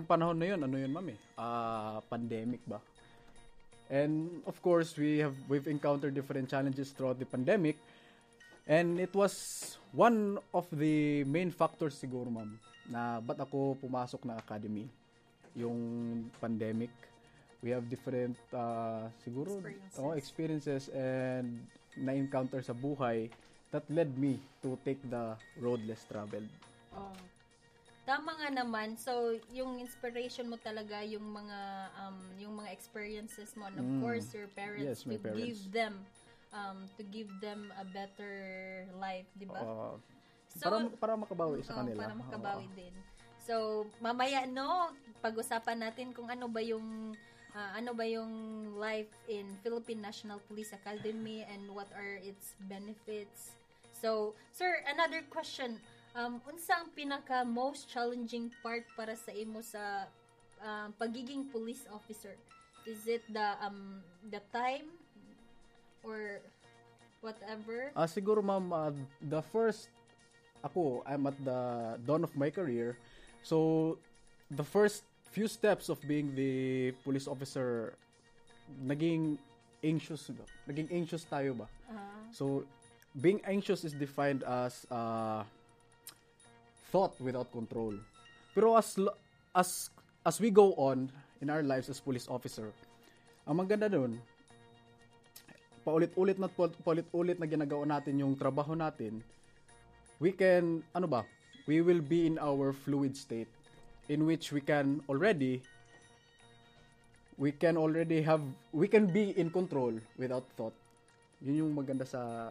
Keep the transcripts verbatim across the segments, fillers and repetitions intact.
panahon na yun, ano yun, ma'am eh? Ah, pandemic ba? And of course, we have we've encountered different challenges throughout the pandemic. And it was one of the main factors siguro, ma'am, na ba't ako pumasok na academy. Yung pandemic. We have different, uh, siguro, Experiences. oh, experiences and na-encounter sa buhay that led me to take the road less traveled. Oh. Tama nga naman. So, yung inspiration mo talaga yung mga um yung mga experiences mo, and of Mm. course your parents Yes, my to parents. give them um to give them a better life, di ba? Uh, So, para para makabawi sa Oo, kanila. para makabawi Oo. din. So, mamaya no, pag-usapan natin kung ano ba yung ah, ano ba yung life in Philippine National Police Academy and what are its benefits. So, sir, another question. Um, unsa ang pinaka most challenging part para sa imo sa um, pagiging police officer? Is it the um the time or whatever? Ah, siguro ma'am, uh, the first ako, I'm at the dawn of my career. So, the first few steps of being the police officer, naging anxious ba? Naging anxious tayo ba? Ah, So, being anxious is defined as uh, thought without control. Pero as lo- as as we go on in our lives as police officer, ang maganda doon, paulit-ulit na paulit-ulit na ginagawa natin yung trabaho natin, we can, ano ba, we will be in our fluid state in which we can already we can already have we can be in control without thought. Yun yung maganda sa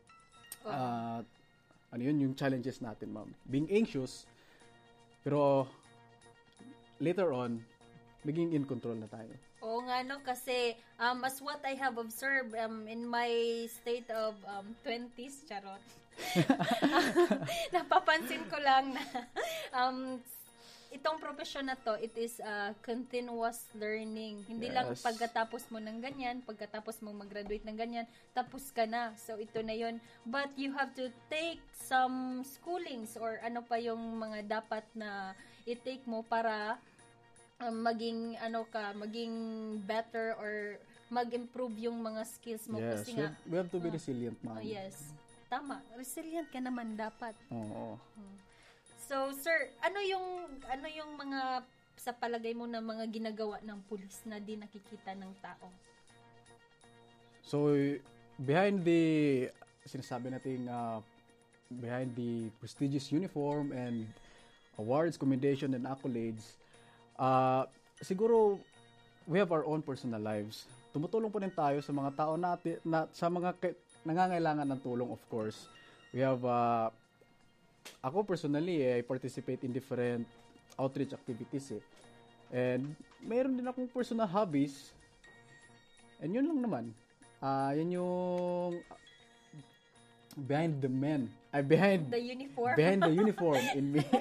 ah, ano yun yung challenges natin, ma'am. Being anxious, pero later on maging in control na tayo. Oo nga no, kasi um, as what I have observed um, in my state of um, twenties, charot. Napapansin ko lang na um, itong profession na to, it is uh, continuous learning. Hindi lang Yes. pagkatapos mo ng ganyan, pagkatapos mo mag-graduate ng ganyan, tapos ka na. So ito na yon. But you have to take some schoolings or ano pa yung mga dapat na i-take mo para um, maging ano ka, maging better or mag-improve yung mga skills mo. Yes, Kasi we nga, have, we have to be Ah. resilient, ma'am. oh, yes, tama. Resilient ka naman dapat. Oo. So, sir, ano yung ano yung mga sa palagay mo na mga ginagawa ng pulis na di nakikita ng tao? So, behind the, sinasabi natin, uh, behind the prestigious uniform and awards, commendation, and accolades, uh, siguro, we have our own personal lives. Tumutulong po din tayo sa mga tao natin, na, sa mga ka- nangangailangan ng tulong, of course. We have, uh, ako personally, eh, I participate in different outreach activities eh. And mayroon din akong personal hobbies. And yun lang naman. Ah, yun yung behind the men. Ay, behind The uniform. behind the uniform in me.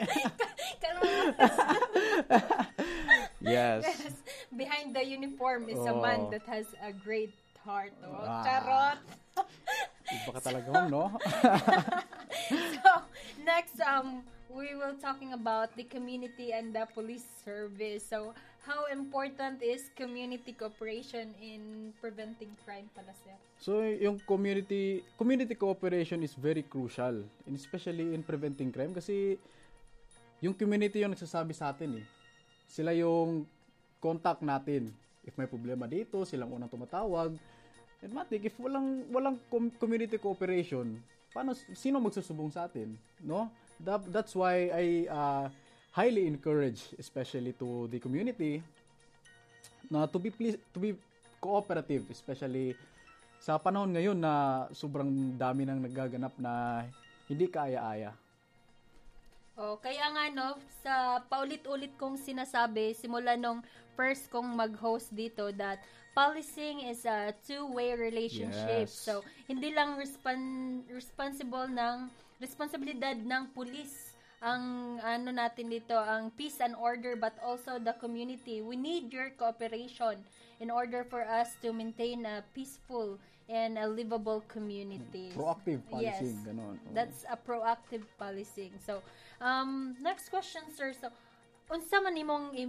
Yes. Yes. Behind the uniform is a Oh. man that has a great heart. Oh, Ah. charot. Iba ka talaga, ma'am, no? So, next, um, we will talking about the community and the police service. So, how important is community cooperation in preventing crime pala, sir? So, yung community community cooperation is very crucial, and especially in preventing crime kasi yung community yung nagsasabi sa atin eh. Sila yung contact natin. If may problema dito, silang unang tumatawag. And matik, if walang walang com- community cooperation, paano sino magsusubong sa atin, no? That, that's why I uh, highly encourage, especially to the community, na to be please, to be cooperative, especially sa panahon ngayon na sobrang dami nang nagaganap na hindi kaaya-aya. Oh, kaya nga no, sa paulit-ulit kong sinasabi simula nung first kong mag-host dito that policing is a two-way relationship. Yes. So, hindi lang respon- responsible ng responsibilidad ng pulis ang ano natin dito, ang peace and order, but also the community. We need your cooperation in order for us to maintain a peaceful and a livable community. Proactive policing, Yes. ganon. Oo. That's a proactive policing. So, um, next question, sir. So, unsa man imong